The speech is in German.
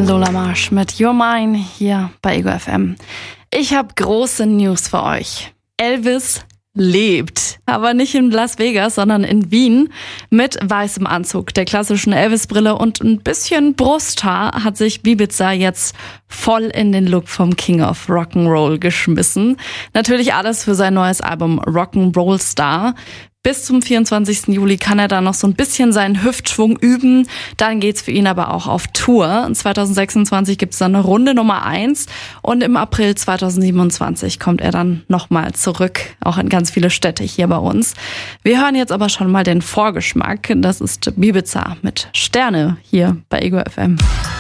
Lola Marsh mit You're Mine hier bei Ego FM. Ich habe große News für euch. Elvis lebt, aber nicht in Las Vegas, sondern in Wien mit weißem Anzug, der klassischen Elvis-Brille und ein bisschen Brusthaar hat sich Bibiza jetzt voll in den Look vom King of Rock'n'Roll geschmissen. Natürlich alles für sein neues Album Rock'n'Roll Star. Bis zum 24. Juli kann er da noch so ein bisschen seinen Hüftschwung üben. Dann geht's für ihn aber auch auf Tour. 2026 gibt's dann eine Runde Nummer 1 und im April 2027 kommt er dann nochmal zurück, auch in ganz viele Städte hier bei uns. Wir hören jetzt aber schon mal den Vorgeschmack. Das ist Bibiza mit Sterne hier bei Ego FM.